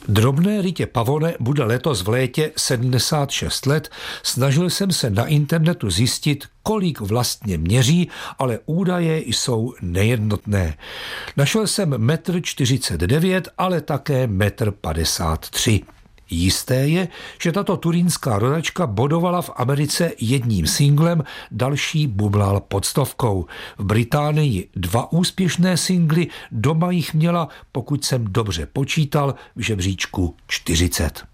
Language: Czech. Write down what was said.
Drobné Ritě Pavone bude letos v létě 76 let. Snažil jsem se na internetu zjistit, kolik vlastně měří, ale údaje jsou nejednotné. Našel jsem 1,49 m, ale také 1,53 m. Jisté je, že tato turínská rodačka bodovala v Americe jedním singlem, další bublal pod 100. V Británii 2 úspěšné singly, doma jich měla, pokud jsem dobře počítal, v žebříčku 40.